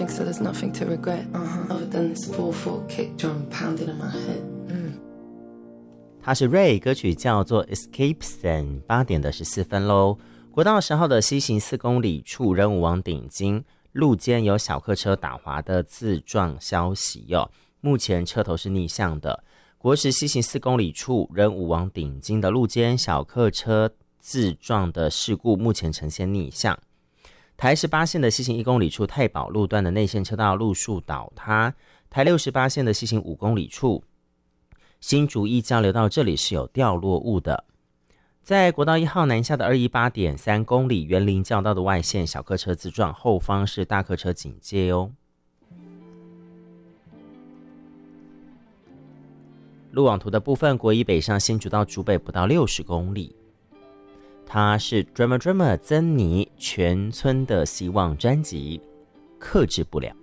nothing, so there's nothing to regret. Other than this 4/4 kick drum pounding in my head. 他是 Ray， 歌曲叫做 Escapeson。 8点的14分咯。国道10号的西行4公里处人武往顶金路肩有小客车打滑的自撞消息目前车头是逆向的。国10西行4公里处人武往顶金的路肩小客车自撞的事故目前呈现逆向。台18线的西行1公里处太保路段的内线车道路树倒塌。台68线的西行5公里处新竹一交流道这里是有掉落物的。在国道1号南下的218.3公里园林交道的外线小客车自撞，后方是大客车警戒路网图的部分，国一北上新竹到竹北不到60公里。它是 Drummer 曾妮全村的希望专辑，克制不了。